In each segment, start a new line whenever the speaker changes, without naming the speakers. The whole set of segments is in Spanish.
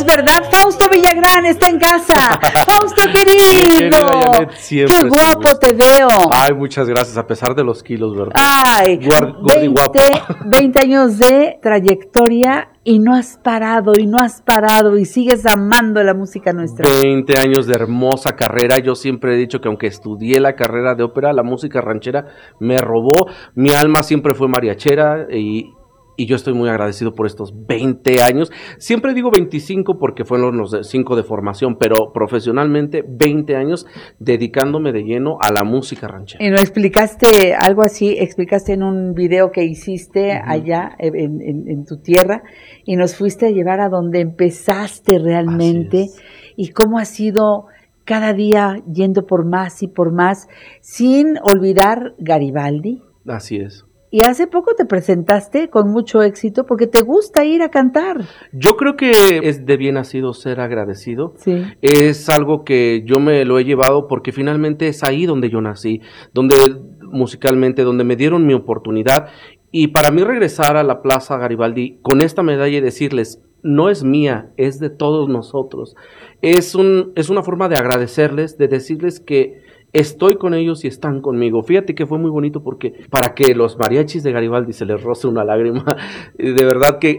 es verdad. Fausto Villagrán está en casa. Fausto querido.
Siempre
qué guapo te veo.
Ay, muchas gracias, a pesar de los kilos, ¿verdad?
Ay,
Gordo y guapo.
20 años de trayectoria y no has parado y sigues amando la música nuestra.
20 años de hermosa carrera. Yo siempre he dicho que aunque estudié la carrera de ópera, la música ranchera me robó. Mi alma siempre fue mariachera y yo estoy muy agradecido por estos 20 años. Siempre digo 25 porque fueron los 5 de formación, pero profesionalmente 20 años dedicándome de lleno a la música ranchera.
Y nos explicaste algo así, explicaste en un video que hiciste allá en tu tierra y nos fuiste a llevar a donde empezaste realmente y cómo ha sido cada día yendo por más y por más, sin olvidar Garibaldi.
Así es.
Y hace poco te presentaste con mucho éxito porque te gusta ir a cantar.
Yo creo que es de bien nacido ser agradecido.
Sí.
Es algo que yo me lo he llevado porque finalmente es ahí donde yo nací, donde musicalmente, donde me dieron mi oportunidad. Y para mí regresar a la Plaza Garibaldi con esta medalla y decirles, no es mía, es de todos nosotros. Es una forma de agradecerles, de decirles que estoy con ellos y están conmigo. Fíjate que fue muy bonito porque para que los mariachis de Garibaldi se les roce una lágrima, de verdad que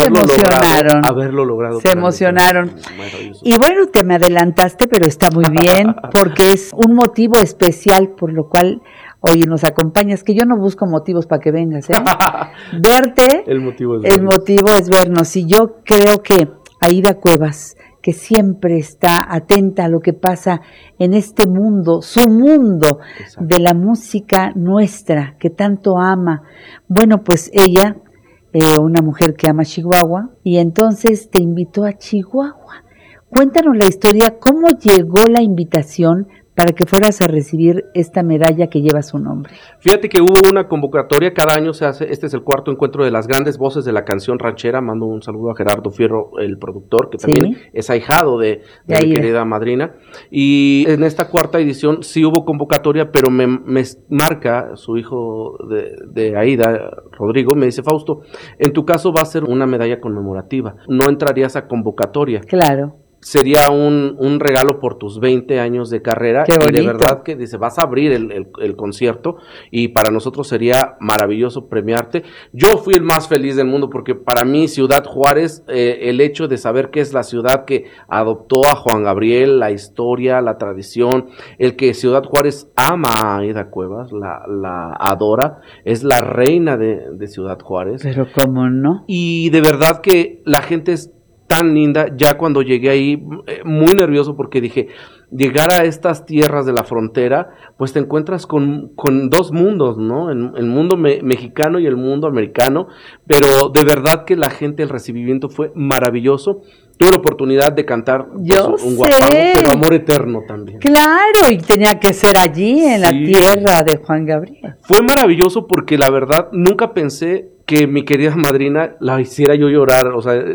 haberlo logrado.
Se emocionaron. Y bueno, te me adelantaste, pero está muy bien porque es un motivo especial por lo cual hoy nos acompañas, que yo no busco motivos para que vengas, ¿eh? Verte, el motivo es vernos. Y yo creo que Aída Cuevas, que siempre está atenta a lo que pasa en este mundo, su mundo. Exacto. De la música nuestra, que tanto ama. Bueno, pues ella, una mujer que ama Chihuahua, y entonces te invitó a Chihuahua. Cuéntanos la historia, ¿cómo llegó la invitación para que fueras a recibir esta medalla que lleva su nombre?
Fíjate que hubo una convocatoria, cada año se hace, este es el 4º encuentro de las grandes voces de la canción ranchera. Mando un saludo a Gerardo Fierro, el productor, que también es ahijado de mi querida madrina. Y en esta 4ª edición sí hubo convocatoria, pero me marca su hijo de Aída, Rodrigo, me dice, Fausto, en tu caso va a ser una medalla conmemorativa, no entrarías a convocatoria.
Claro.
Sería un regalo por tus 20 años de carrera.
Qué bonito.
Y de verdad que dice, vas a abrir el concierto y para nosotros sería maravilloso premiarte. Yo fui el más feliz del mundo porque para mí Ciudad Juárez, el hecho de saber que es la ciudad que adoptó a Juan Gabriel, la historia, la tradición, el que Ciudad Juárez ama a Aída Cuevas, la adora, es la reina de Ciudad Juárez.
Pero cómo no.
Y de verdad que la gente es tan linda. Ya cuando llegué ahí, muy nervioso porque dije, llegar a estas tierras de la frontera, pues te encuentras con dos mundos, ¿no? El mundo mexicano y el mundo americano, pero de verdad que la gente, el recibimiento fue maravilloso. Tuve la oportunidad de cantar un guapango, pero Amor Eterno también.
Claro, y tenía que ser allí, en la tierra de Juan Gabriel.
Fue maravilloso porque la verdad nunca pensé que mi querida madrina la hiciera yo llorar. O sea,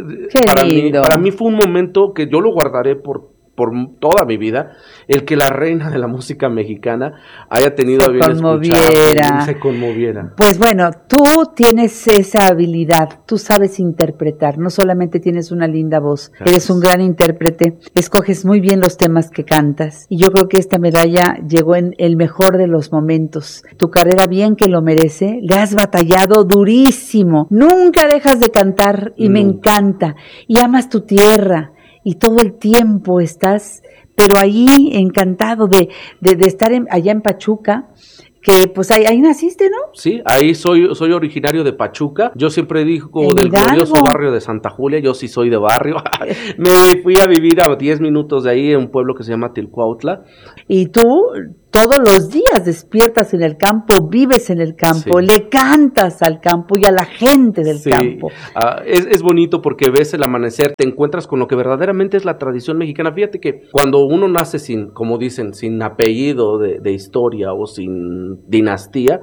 para mí fue un momento que yo lo guardaré por toda mi vida, el que la reina de la música mexicana haya tenido a bien escuchar, se conmoviera.
Pues bueno, tú tienes esa habilidad, tú sabes interpretar, no solamente tienes una linda voz, eres un gran intérprete, escoges muy bien los temas que cantas, y yo creo que esta medalla llegó en el mejor de los momentos. Tu carrera bien que lo merece, le has batallado durísimo, nunca dejas de cantar y me encanta, y amas tu tierra, y todo el tiempo estás, pero ahí encantado de estar allá en Pachuca, que pues ahí naciste, ¿no?
Sí, ahí soy originario de Pachuca. Yo siempre digo del glorioso barrio de Santa Julia, yo sí soy de barrio. Me fui a vivir a 10 minutos de ahí en un pueblo que se llama Tilcuautla.
Y tú todos los días despiertas en el campo, vives en el campo, le cantas al campo y a la gente del campo.
Es bonito porque ves el amanecer, te encuentras con lo que verdaderamente es la tradición mexicana. Fíjate que cuando uno nace sin, como dicen, sin apellido de historia o sin dinastía,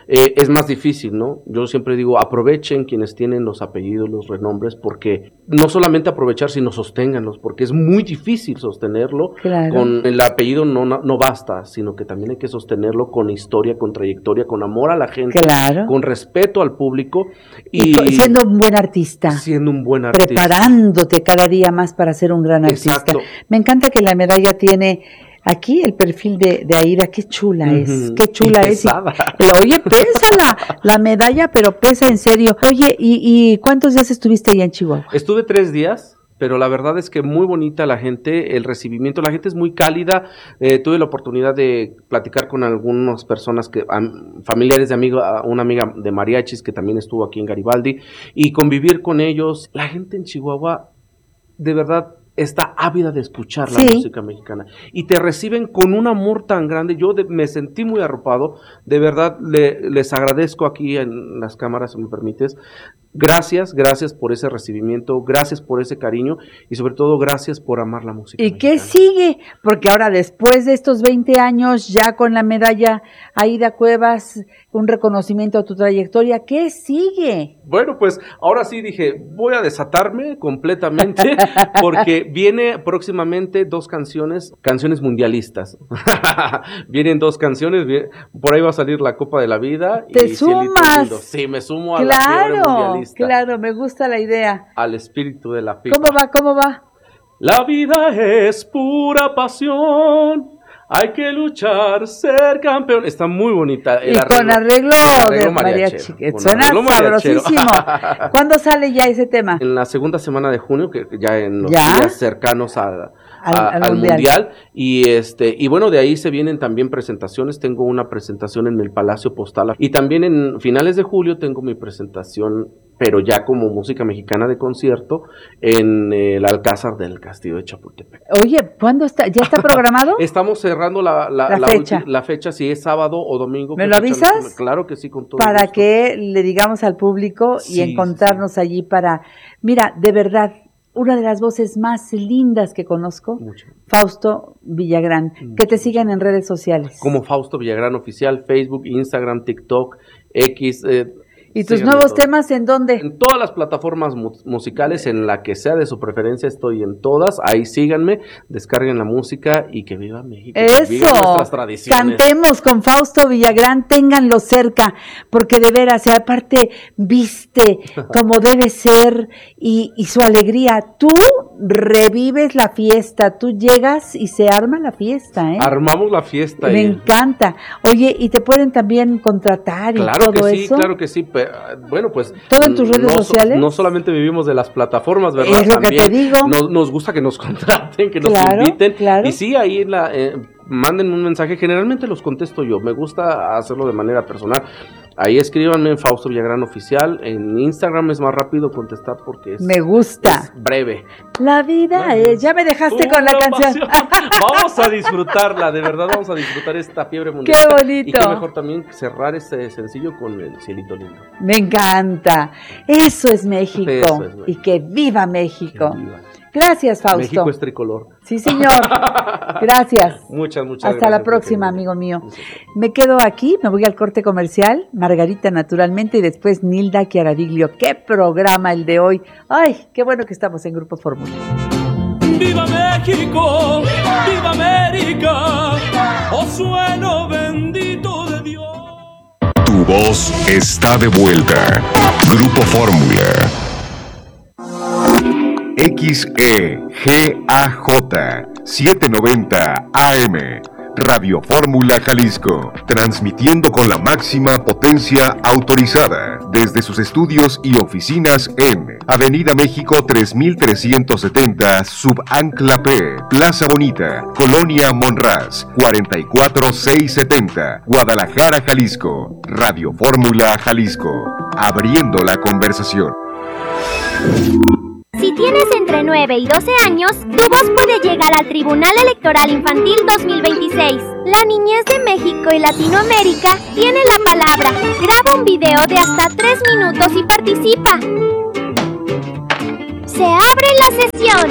es más difícil, ¿no? Yo siempre digo, aprovechen quienes tienen los apellidos, los renombres, porque no solamente aprovechar, sino sosténganlos, porque es muy difícil sostenerlo.
Claro.
Con el apellido no basta, sino que también hay que sostenerlo con historia, con trayectoria, con amor a la gente,
claro,
con respeto al público
y siendo un buen artista.
Siendo un buen artista.
Preparándote cada día más para ser un gran artista.
Exacto.
Me encanta que la medalla tiene aquí el perfil de Aida, qué chula es, qué chula es. Oye, pesa la medalla, pero pesa en serio. Oye, ¿y cuántos días estuviste allá en Chihuahua?
Estuve 3 días. Pero la verdad es que muy bonita la gente, el recibimiento, la gente es muy cálida. Tuve la oportunidad de platicar con algunas personas, familiares de una amiga de mariachis que también estuvo aquí en Garibaldi, y convivir con ellos. La gente en Chihuahua, de verdad, está ávida de escuchar la música mexicana y te reciben con un amor tan grande. Yo me sentí muy arropado, de verdad les agradezco aquí en las cámaras, si me permites. Gracias por ese recibimiento, gracias por ese cariño y sobre todo gracias por amar la música
¿Y
mexicana.
qué sigue? Porque ahora después de estos 20 años ya con la medalla Aida Cuevas, un reconocimiento a tu trayectoria, ¿qué sigue?
Bueno, pues ahora sí dije, voy a desatarme completamente porque viene próximamente 2 canciones mundialistas. Vienen 2 canciones, por ahí va a salir la Copa de la Vida.
¿Te sumas?
Sí, me sumo a la fiebre mundialista.
Claro, me gusta la idea.
Al espíritu de la FIFA.
¿Cómo va?
La vida es pura pasión. Hay que luchar, ser campeón. Está muy bonita.
Y con arreglo de mariachi. Suena sabrosísimo. ¿Cuándo sale ya ese tema?
En la segunda semana de junio, que ya en los días cercanos al mundial. Y bueno, de ahí se vienen también presentaciones. Tengo una presentación en el Palacio Postal. Y también en finales de julio tengo mi presentación, pero ya como música mexicana de concierto, en el Alcázar del Castillo de Chapultepec.
Oye, ¿cuándo está? ¿Ya está programado?
Estamos cerrando la fecha, si es sábado o domingo.
¿Me lo avisas?
Claro que sí, con todo
para
gusto.
Que le digamos al público y encontrarnos allí para... Mira, de verdad, una de las voces más lindas que conozco, Fausto Villagrán. Que te sigan en redes sociales.
Como Fausto Villagrán Oficial, Facebook, Instagram, TikTok, X...
¿Y tus nuevos temas en dónde?
En todas las plataformas musicales, en la que sea de su preferencia, estoy en todas. Ahí síganme, descarguen la música y que viva México.
¡Eso!
Que viva nuestras tradiciones.
Cantemos con Fausto Villagrán, ténganlo cerca, porque de veras, aparte, viste como debe ser y su alegría. Tú revives la fiesta, tú llegas y se arma la fiesta, ¿eh?
Armamos la fiesta.
Me encanta. Oye, ¿y te pueden también contratar y todo eso?
Claro que sí. Bueno, pues...
¿Todo en tus redes sociales?
No solamente vivimos de las plataformas, ¿verdad?
Es lo
también
que te digo.
Nos gusta que nos contraten, que nos inviten. Claro. Y sí, ahí manden un mensaje. Generalmente los contesto yo. Me gusta hacerlo de manera personal. Ahí escríbanme en Fausto Villagrán Oficial. En Instagram es más rápido contestar porque es...
Me gusta.
Es breve.
La vida es... Ya me dejaste con la canción.
Vamos a disfrutarla, de verdad vamos a disfrutar esta fiebre mundial.
¡Qué bonito!
Y qué mejor también cerrar este sencillo con el Cielito Lindo.
Me encanta. Eso es México. Y que viva México. Que viva. Gracias, Fausto.
México es tricolor.
Sí, señor. Gracias.
Muchas
gracias. Hasta la próxima, amigo mío. Me quedo aquí, me voy al corte comercial. Margarita, naturalmente, y después Nilda Chiaraviglio. ¡Qué programa el de hoy! ¡Ay, qué bueno que estamos en Grupo Fórmula!
¡Viva México! ¡Viva América! ¡Oh sueno bendito de Dios!
Tu voz está de vuelta. Grupo Fórmula. XEGAJ 790 AM Radio Fórmula Jalisco, transmitiendo con la máxima potencia autorizada desde sus estudios y oficinas en Avenida México 3370, Subancla P, Plaza Bonita, Colonia Monraz, 44670, Guadalajara, Jalisco. Radio Fórmula Jalisco, abriendo la conversación.
Si tienes entre 9 y 12 años, tu voz puede llegar al Tribunal Electoral Infantil 2026. La niñez de México y Latinoamérica tiene la palabra. Graba un video de hasta 3 minutos y participa. Se abre la sesión.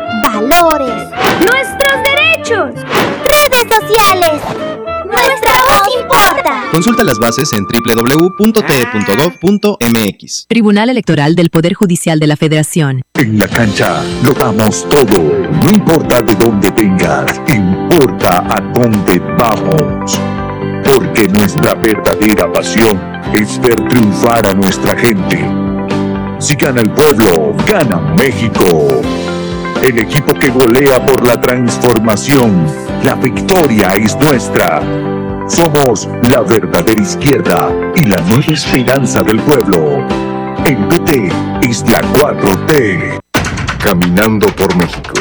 Valores. Nuestros derechos. Redes sociales. Nuestra voz. importa.
Consulta las bases en www.te.gov.mx.
Tribunal Electoral del Poder Judicial de la Federación.
En la cancha lo damos todo. No importa de dónde vengas, importa a dónde vamos. Porque nuestra verdadera pasión es ver triunfar a nuestra gente. Si gana el pueblo, gana México. El equipo que golea por la transformación. La victoria es nuestra. Somos la verdadera izquierda y la nueva esperanza del pueblo. El PT es la 4T.
Caminando por México.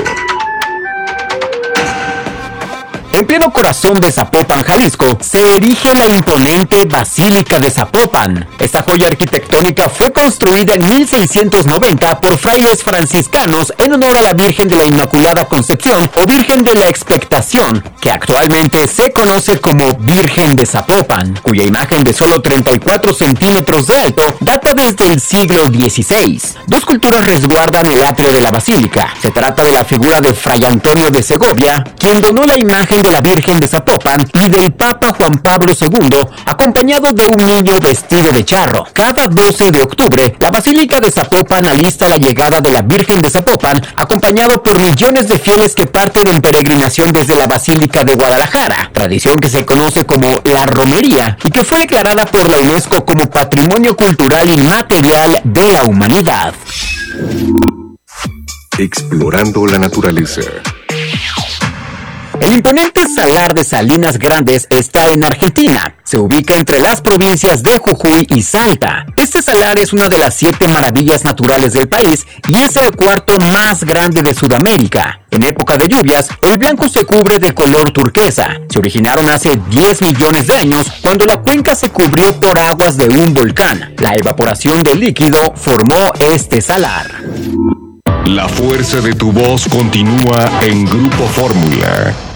En pleno corazón de Zapopan, Jalisco, se erige la imponente Basílica de Zapopan. Esta joya arquitectónica fue construida en 1690 por frailes franciscanos en honor a la Virgen de la Inmaculada Concepción o Virgen de la Expectación, que actualmente se conoce como Virgen de Zapopan, cuya imagen de solo 34 centímetros de alto data desde el siglo XVI. Dos culturas resguardan el atrio de la basílica. Se trata de la figura de Fray Antonio de Segovia, quien donó la imagen de la Virgen de Zapopan, y del Papa Juan Pablo II, acompañado de un niño vestido de charro. Cada 12 de octubre, la Basílica de Zapopan alista la llegada de la Virgen de Zapopan, acompañado por millones de fieles que parten en peregrinación desde la Basílica de Guadalajara, tradición que se conoce como la romería y que fue declarada por la UNESCO como Patrimonio Cultural Inmaterial de la Humanidad.
Explorando la naturaleza.
El imponente Salar de Salinas Grandes está en Argentina. Se ubica entre las provincias de Jujuy y Salta. Este salar es una de las 7 maravillas naturales del país y es el cuarto más grande de Sudamérica. En época de lluvias, el blanco se cubre de color turquesa. Se originaron hace 10 millones de años cuando la cuenca se cubrió por aguas de un volcán. La evaporación del líquido formó este salar.
La fuerza de tu voz continúa en Grupo Fórmula.